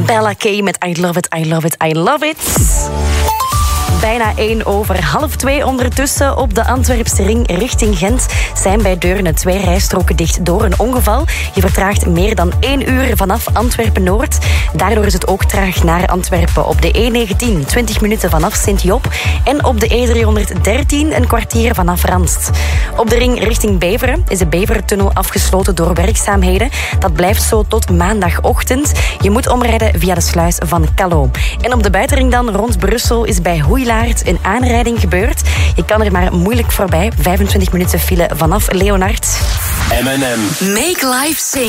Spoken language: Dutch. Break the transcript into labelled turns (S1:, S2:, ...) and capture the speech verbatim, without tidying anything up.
S1: Bella K met I Love It, I Love It, I Love It. Bijna één over half twee ondertussen op de Antwerpse ring richting Gent zijn bij Deurne twee rijstroken dicht door een ongeval. Je vertraagt meer dan één uur vanaf Antwerpen-Noord. Daardoor is het ook traag naar Antwerpen op de E negentien, twintig minuten vanaf Sint-Job. En op de E driehonderddertien een kwartier vanaf Ranst. Op de ring richting Beveren is de Bevertunnel afgesloten door werkzaamheden. Dat blijft zo tot maandagochtend. Je moet omrijden via de sluis van Callo. En op de buitenring dan rond Brussel is bij Hoeilaard een aanrijding gebeurd. Je kan er maar moeilijk voorbij. vijfentwintig minuten file vanaf Leonard.
S2: M en M.
S3: Make life sing.